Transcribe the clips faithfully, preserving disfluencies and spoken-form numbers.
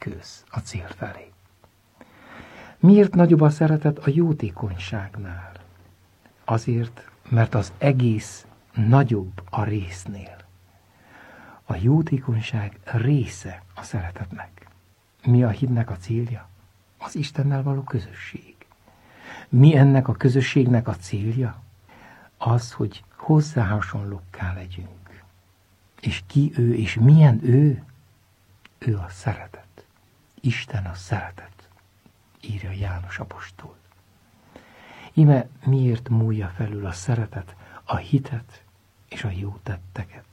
lépkőz a cél felé. Miért nagyobb a szeretet a jótékonyságnál? Azért, mert az egész nagyobb a résznél. A jótékonyság része a szeretetnek. Mi a hitnek a célja? Az Istennel való közösség. Mi ennek a közösségnek a célja? Az, hogy hozzá hasonlókká legyünk. És ki ő, és milyen ő? Ő a szeretet. Isten a szeretet, írja János apostol. Íme miért múlja felül a szeretet, a hitet és a jó tetteket?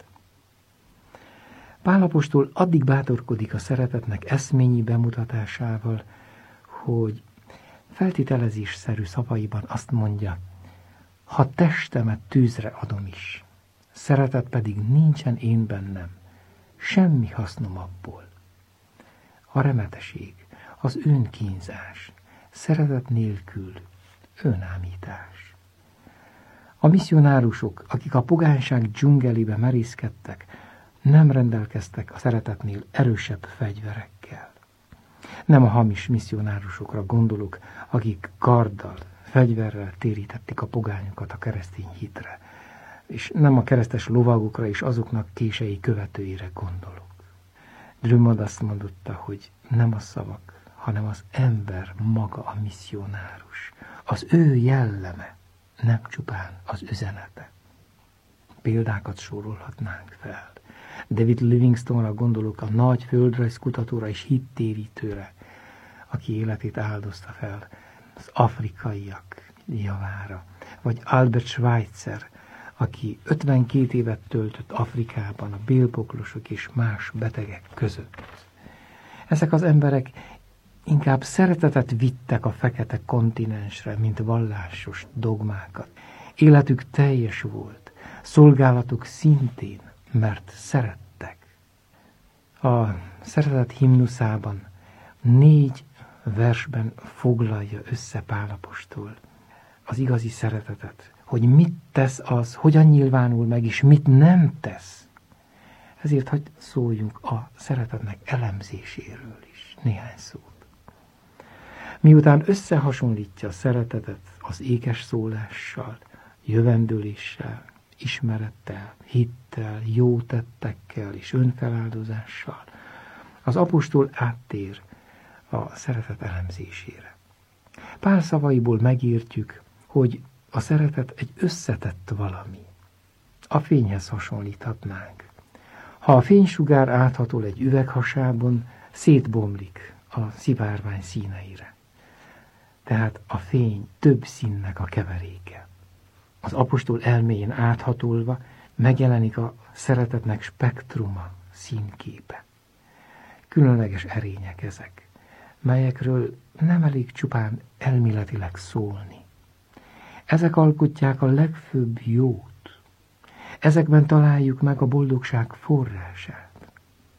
Pál apostol addig bátorkodik a szeretetnek eszményi bemutatásával, hogy feltételezésszerű szavaiban azt mondja, ha testemet tűzre adom is, szeretet pedig nincsen én bennem, semmi hasznom abból. A remeteség, az önkínzás, szeretet nélkül önámítás. A misszionárusok, akik a pogányság dzsungelébe merészkedtek, nem rendelkeztek a szeretetnél erősebb fegyverekkel. Nem a hamis misszionárusokra gondolok, akik karddal, fegyverrel térítették a pogányokat a keresztény hitre, és nem a keresztes lovagokra és azoknak kései követőire gondolok. Drummond azt mondotta, hogy nem a szavak, hanem az ember maga a misszionárus. Az ő jelleme, nem csupán az üzenete. Példákat sorolhatnánk fel. David Livingstone-ra gondolok, a nagy földrajzkutatóra és hittérítőre, aki életét áldozta fel az afrikaiak javára. Vagy Albert Schweitzer, aki ötvenkét évet töltött Afrikában a bélpoklosok és más betegek között. Ezek az emberek inkább szeretetet vittek a fekete kontinensre, mint vallásos dogmákat. Életük teljes volt, szolgálatuk szintén, mert szerettek. A szeretet himnuszában négy versben foglalja össze Pál apostol az igazi szeretetet, hogy mit tesz az, hogyan nyilvánul meg, és mit nem tesz. Ezért hadd szóljunk a szeretetnek elemzéséről is néhány szót. Miután összehasonlítja a szeretetet az ékes szólással, jövendőléssel, ismerettel, hittel, jó tettekkel és önfeláldozással, az apostol áttér a szeretet elemzésére. Pál szavaiból megértjük, hogy a szeretet egy összetett valami. A fényhez hasonlíthatnánk. Ha a fénysugár áthatol egy üveghasában, szétbomlik a szivárvány színeire. Tehát a fény több színnek a keveréke. Az apostol elméjén áthatolva megjelenik a szeretetnek spektruma, színképe. Különleges erények ezek, melyekről nem elég csupán elméletileg szólni. Ezek alkotják a legfőbb jót. Ezekben találjuk meg a boldogság forrását.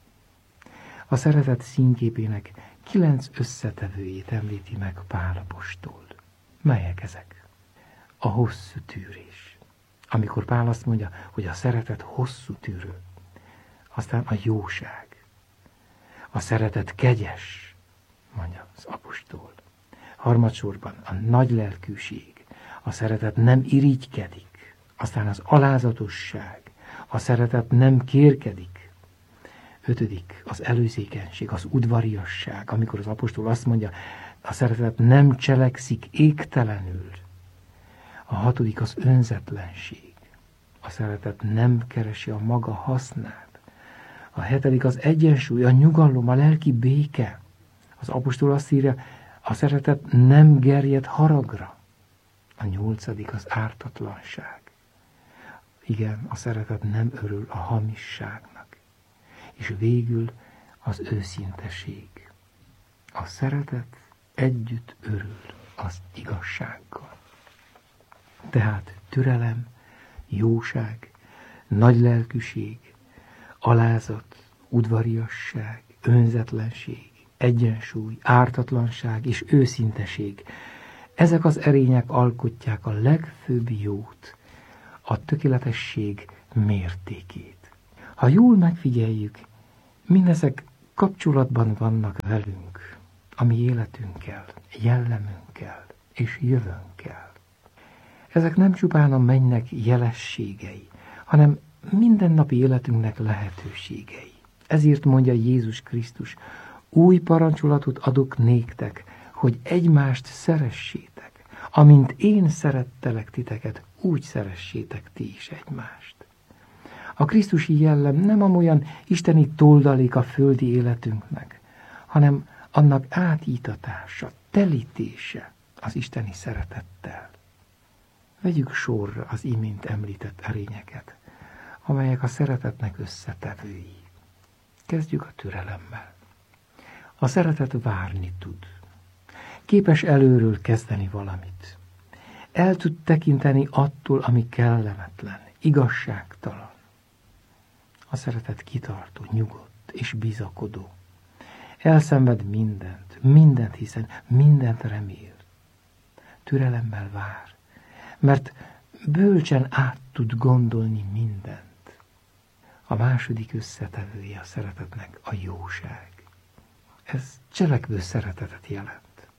A szeretet színképének kilenc összetevőjét említi meg Pál apostol. Melyek ezek? A hosszú tűrés. Amikor Pál azt mondja, hogy a szeretet hosszú tűrő. Aztán a jóság. A szeretet kegyes, mondja az apostol. Harmadsorban a nagy lelkűség. A szeretet nem irigykedik. Aztán az alázatosság. A szeretet nem kérkedik. Ötödik, az előzékenység, az udvariasság. Amikor az apostol azt mondja, a szeretet nem cselekszik égtelenül. A hatodik, az önzetlenség. A szeretet nem keresi a maga hasznát. A hetedik, az egyensúly, a nyugalom, a lelki béke. Az apostol azt írja, a szeretet nem gerjed haragra. A nyolcadik, az ártatlanság. Igen, a szeretet nem örül a hamisságnak. És végül az őszinteség. A szeretet együtt örül az igazsággal. Tehát türelem, jóság, nagylelkűség, alázat, udvariasság, önzetlenség, egyensúly, ártatlanság és őszinteség. Ezek az erények alkotják a legfőbb jót, a tökéletesség mértékét. Ha jól megfigyeljük, mindezek kapcsolatban vannak velünk, a mi életünkkel, jellemünkkel és jövőnkkel. Ezek nem csupán a mennynek jelességei, hanem mindennapi életünknek lehetőségei. Ezért mondja Jézus Krisztus, új parancsolatot adok néktek, hogy egymást szeressétek. Amint én szerettelek titeket, úgy szeressétek ti is egymást. A krisztusi jellem nem amolyan isteni toldalék a földi életünknek, hanem annak átítatása, telítése az isteni szeretettel. Vegyük sorra az imént említett erényeket, amelyek a szeretetnek összetevői. Kezdjük a türelemmel. A szeretet várni tud. Képes előről kezdeni valamit. El tud tekinteni attól, ami kellemetlen, igazságtalan. A szeretet kitartó, nyugodt és bizakodó. Elszenved mindent, mindent hiszen, mindent remél. Türelemmel vár, mert bölcsen át tud gondolni mindent. A második összetevője a szeretetnek a jóság. Ez cselekvő szeretetet jelent.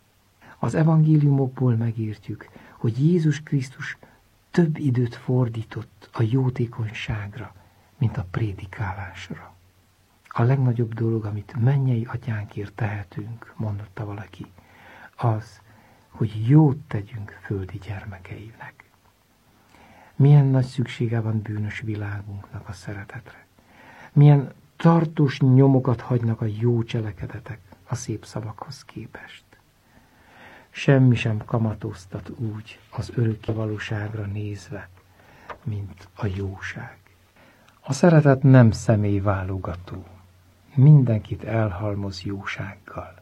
Az evangéliumokból megértjük, hogy Jézus Krisztus több időt fordított a jótékonyságra, mint a prédikálásra. A legnagyobb dolog, amit mennyei atyánkért tehetünk, mondotta valaki, az, hogy jót tegyünk földi gyermekeinek. Milyen nagy szüksége van bűnös világunknak a szeretetre. Milyen tartós nyomokat hagynak a jó cselekedetek a szép szavakhoz képest. Semmi sem kamatoztat úgy az örökké valóságra nézve, mint a jóság. A szeretet nem személyválogató, mindenkit elhalmoz jósággal.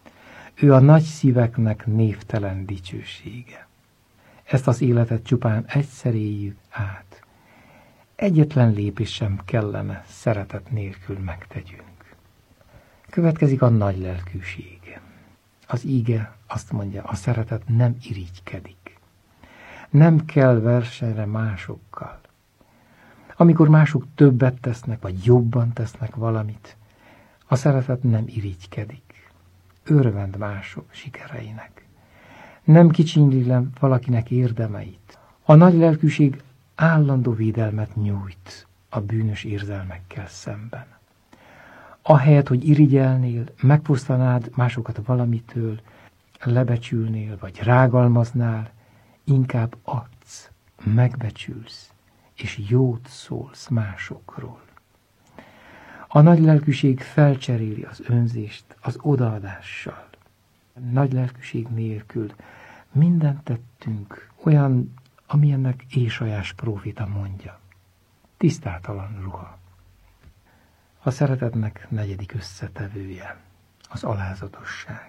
Ő a nagy szíveknek névtelen dicsősége. Ezt az életet csupán egyszer éljük át. Egyetlen lépés sem kellene szeretet nélkül megtegyünk. Következik a nagy lelkűség. Az íge azt mondja, a szeretet nem irigykedik. Nem kell versenyre másokkal. Amikor mások többet tesznek, vagy jobban tesznek valamit, a szeretet nem irigykedik. Örvend mások sikereinek. Nem kicsinyli le valakinek érdemeit. A nagy lelkűség állandó védelmet nyújt a bűnös érzelmekkel szemben. Ahelyett, hogy irigyelnél, megfosztanád másokat valamitől, lebecsülnél, vagy rágalmaznál, inkább adsz, megbecsülsz, és jót szólsz másokról. A nagy lelkűség felcseréli az önzést az odaadással. Nagy lelkűség nélkül mindent tettünk olyan, amilyennek Ésajás próféta mondja. Tisztátalan ruha. A szeretetnek negyedik összetevője az alázatosság.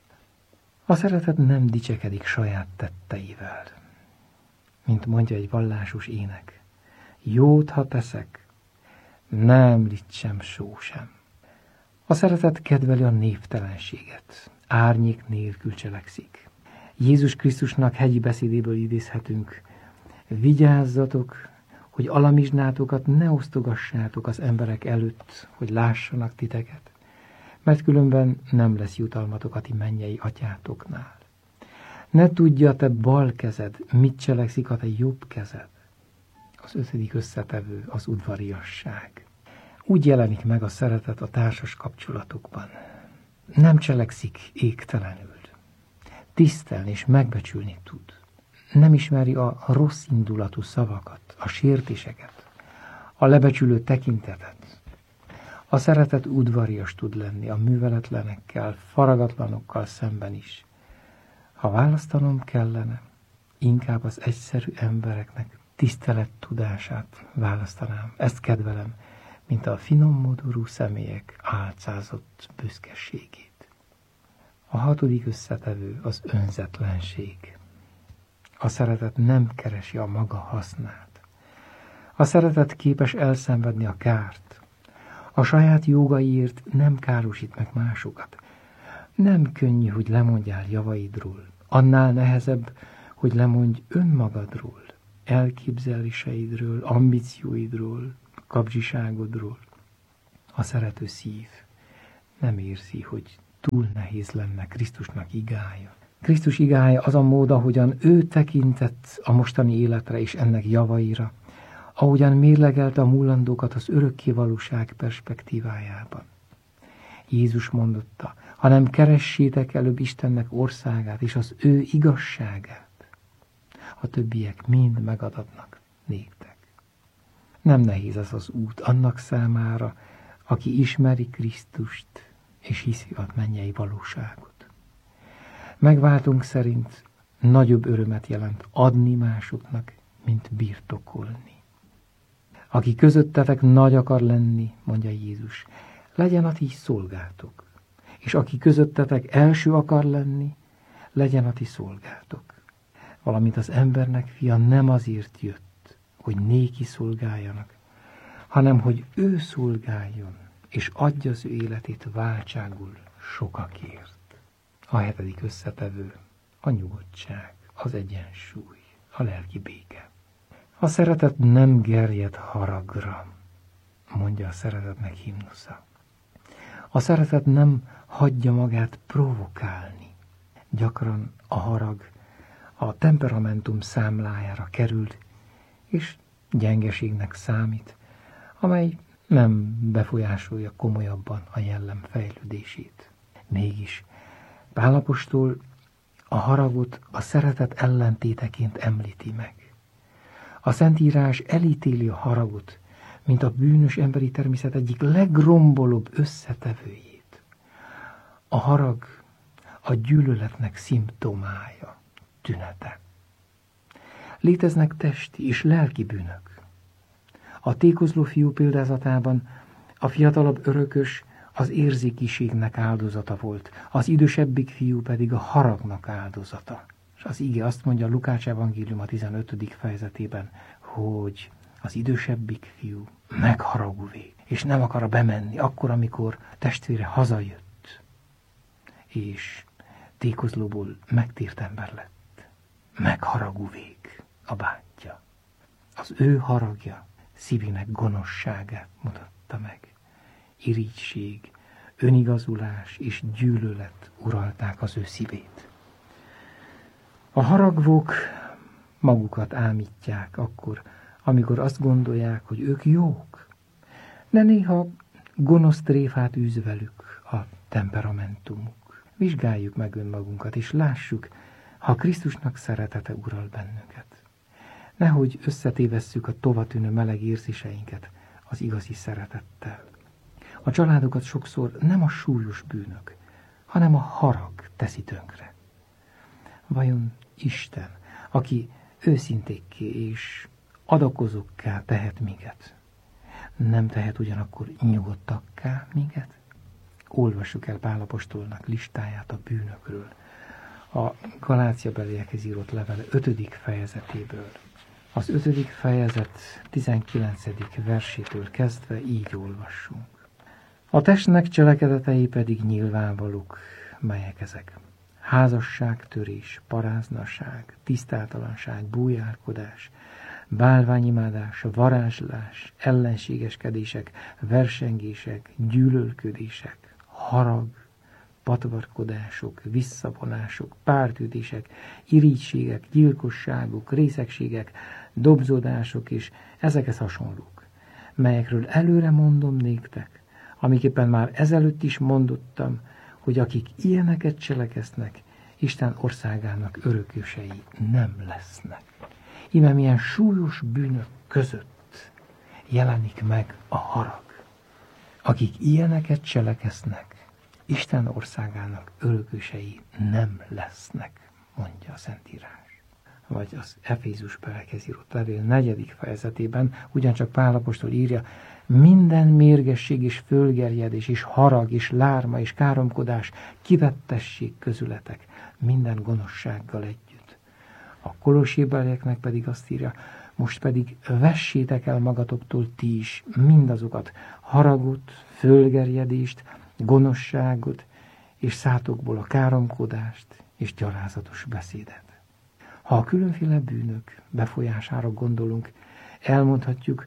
A szeretet nem dicsekedik saját tetteivel. Mint mondja egy vallásos ének, jót, ha teszek, nem említsem só sem. A szeretet kedveli a névtelenséget, árnyék nélkül cselekszik. Jézus Krisztusnak hegyi beszédéből idézhetünk, vigyázzatok, hogy alamizsnátokat ne osztogassátok az emberek előtt, hogy lássanak titeket, mert különben nem lesz jutalmatok a ti mennyei atyátoknál. Ne tudja a te bal kezed, mit cselekszik a te jobb kezed. Az ötödik összetevő az udvariasság. Úgy jelenik meg a szeretet a társas kapcsolatokban. Nem cselekszik égtelenül. Tisztelni és megbecsülni tud. Nem ismeri a rossz indulatú szavakat, a sértéseket, a lebecsülő tekintetet. A szeretet udvarias tud lenni a műveletlenekkel, faragatlanokkal szemben is. Ha választanom kellene, inkább az egyszerű embereknek tisztelet tudását választanám. Ezt kedvelem, mint a finommodorú személyek álcázott büszkeségét. A hatodik összetevő az önzetlenség. A szeretet nem keresi a maga hasznát. A szeretet képes elszenvedni a kárt. A saját jogaiért nem károsít meg másokat. Nem könnyű, hogy lemondjál javaidról. Annál nehezebb, hogy lemondj önmagadról, elképzeléseidről, ambícióidról, kapzsiságodról. A szerető szív nem érzi, hogy túl nehéz lenne Krisztusnak igája. Krisztus igája az a mód, ahogyan ő tekintett a mostani életre és ennek javaira, ahogyan mérlegelte a múlandókat az örökké valóság perspektívájában. Jézus mondotta, hanem keressétek előbb Istennek országát és az ő igazságát, a többiek mind megadatnak néktek. Nem nehéz ez az út annak számára, aki ismeri Krisztust és hiszi a mennyei valóságot. Megváltunk szerint nagyobb örömet jelent adni másoknak, mint birtokolni. Aki közöttetek nagy akar lenni, mondja Jézus, legyen a ti szolgátok. És aki közöttetek első akar lenni, legyen a ti szolgátok. Valamint az embernek fia nem azért jött, hogy néki szolgáljanak, hanem hogy ő szolgáljon, és adja az ő életét váltságul sokakért. A hetedik összetevő, a nyugodtság, az egyensúly, a lelki béke. A szeretet nem gerjed haragra, mondja a szeretetnek himnusza. A szeretet nem hagyja magát provokálni. Gyakran a harag a temperamentum számlájára került, és gyengeségnek számít, amely nem befolyásolja komolyabban a jellem fejlődését. Mégis Pál apostol a haragot a szeretet ellentéteként említi meg. A Szentírás elítéli a haragot, mint a bűnös emberi természet egyik legrombolóbb összetevőjét. A harag a gyűlöletnek szimptomája, tünete. Léteznek testi és lelki bűnök. A tékozló fiú példázatában a fiatalabb örökös az érzékiségnek áldozata volt, az idősebbik fiú pedig a haragnak áldozata. És az ige azt mondja a Lukács evangélium a tizenötödik fejezetében, hogy az idősebbik fiú megharagúvé, és nem akar bemenni, akkor, amikor testvére hazajött, és tékozlóból megtért ember lett. Megharagúvég a bátyja. Az ő haragja szívének gonoszságát mutatta meg. Irigység, önigazulás és gyűlölet uralták az ő szívét. A haragvók magukat ámítják akkor, amikor azt gondolják, hogy ők jók, de néha gonosz tréfát űz velük a temperamentumuk. Vizsgáljuk meg önmagunkat, és lássuk, ha Krisztusnak szeretete ural bennünket. Nehogy összetévesszük a tovatűnő meleg érzéseinket az igazi szeretettel. A családokat sokszor nem a súlyos bűnök, hanem a harag teszi tönkre. Vajon Isten, aki őszintékké és adakozókká tehet minket, nem tehet ugyanakkor nyugodtakká minket? Olvassuk el Pál apostolnak listáját a bűnökről, a Galáciabeliekhez írott levele ötödik fejezetéből. Az ötödik fejezet tizenkilencedik versétől kezdve így olvassunk. A testnek cselekedetei pedig nyilvánvalók, melyek ezek. Házasságtörés, paráznaság, tisztátalanság, bújárkodás, bálványimádás, varázslás, ellenségeskedések, versengések, gyűlölködések, harag, patvarkodások, visszavonások, pártütések, irítségek, gyilkosságok, részegségek, dobzódások és ezekhez hasonlók, melyekről előre mondom néktek, amiképpen már ezelőtt is mondottam, hogy akik ilyeneket cselekeznek, Isten országának örökösei nem lesznek. Íme milyen súlyos bűnök között jelenik meg a harag. Akik ilyeneket cselekeznek, Isten országának örökösei nem lesznek, mondja a Szentírás. Vagy az Efézusbeliekhez írott levél negyedik fejezetében ugyancsak Pál apostol írja, minden mérgesség és fölgerjedés és harag és lárma és káromkodás kivettessék közületek minden gonoszsággal együtt. A Kolossébelieknek pedig azt írja, most pedig vessétek el magatoktól ti is mindazokat, haragot, fölgerjedést, gonoszságot, és szátokból a káromkodást és gyalázatos beszédet. Ha a különféle bűnök befolyására gondolunk, elmondhatjuk,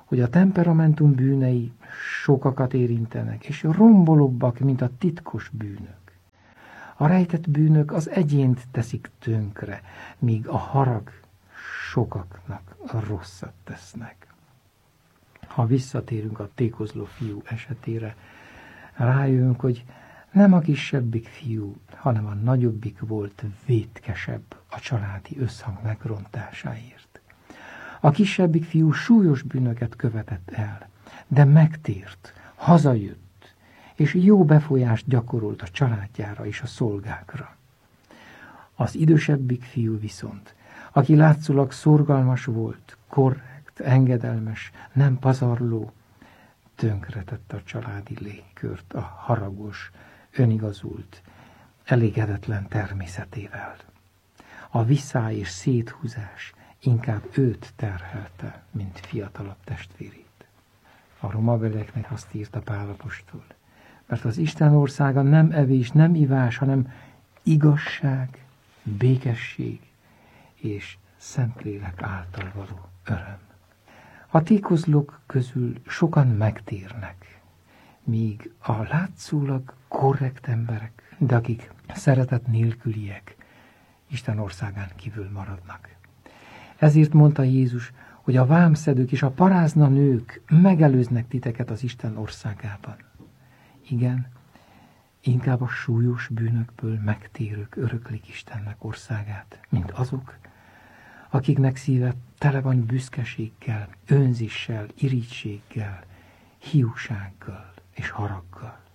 hogy a temperamentum bűnei sokakat érintenek, és rombolóbbak, mint a titkos bűnök. A rejtett bűnök az egyént teszik tönkre, míg a harag sokaknak rosszat tesznek. Ha visszatérünk a tékozló fiú esetére, rájövünk, hogy nem a kisebbik fiú, hanem a nagyobbik volt vétkesebb a családi összhang megrontásáért. A kisebbik fiú súlyos bűnöket követett el, de megtért, hazajött, és jó befolyást gyakorolt a családjára és a szolgákra. Az idősebbik fiú viszont, aki látszólag szorgalmas volt, korrekt, engedelmes, nem pazarló, tönkretette a családi légkört a haragos, önigazult, elégedetlen természetével. A viszály és széthúzás inkább őt terhelte, mint fiatalabb testvérét. A romabelieknek azt írta Pál apostol, mert az Isten országa nem evés, nem ivás, hanem igazság, békesség és Szentlélek által való öröm. A tékozlók közül sokan megtérnek, míg a látszólag korrekt emberek, de akik szeretet nélküliek, Isten országán kívül maradnak. Ezért mondta Jézus, hogy a vámszedők és a parázna nők megelőznek titeket az Isten országában. Igen, inkább a súlyos bűnökből megtérők öröklik Istennek országát, mint azok, akiknek szíve tele van büszkeséggel, önzéssel, irítséggel, hiúsággal és haraggal.